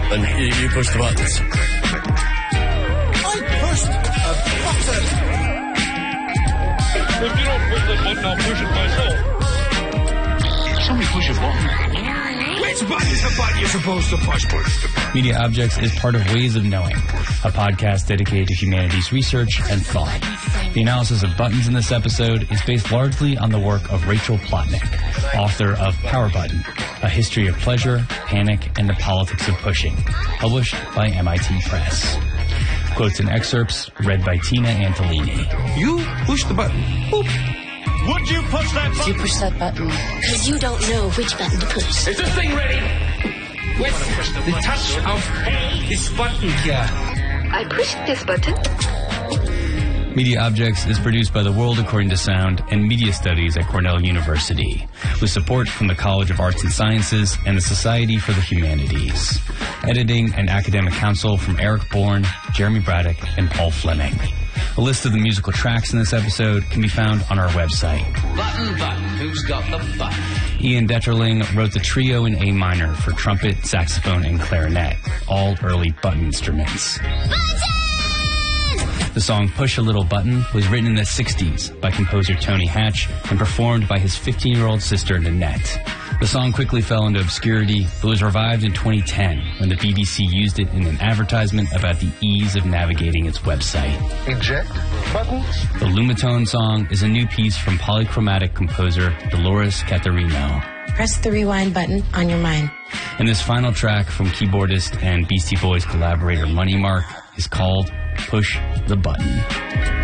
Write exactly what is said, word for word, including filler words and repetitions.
And you, you push the buttons. I pushed a button. If you don't push the button, I'll push it myself. Somebody push a button. Which button's the button you're supposed to push? Media Objects is part of Ways of Knowing, a podcast dedicated to humanities research and thought. The analysis of buttons in this episode is based largely on the work of Rachel Plotnick, author of Power Button, A History of Pleasure, Panic, and the Politics of Pushing, published by M I T Press. Quotes and excerpts read by Tina Antolini. You push the button. Boop. Would you push that button? You push that button. Because you don't know which button to push. Is this thing ready? With the touch of this button here. I pushed this button. Media Objects is produced by the World According to Sound and Media Studies at Cornell University, with support from the College of Arts and Sciences and the Society for the Humanities. Editing and academic counsel from Eric Bourne, Jeremy Braddock, and Paul Fleming. A list of the musical tracks in this episode can be found on our website. Button, button, who's got the button? Ian Detterling wrote the trio in A minor for trumpet, saxophone, and clarinet, all early button instruments. The song Push a Little Button was written in the sixties by composer Tony Hatch and performed by his fifteen-year-old sister Nanette. The song quickly fell into obscurity, but was revived in twenty ten when the B B C used it in an advertisement about the ease of navigating its website. Eject buttons. The Lumatone song is a new piece from polychromatic composer Dolores Catharino. Press the rewind button on your mind. And this final track from keyboardist and Beastie Boys collaborator Money Mark is called Push the Button.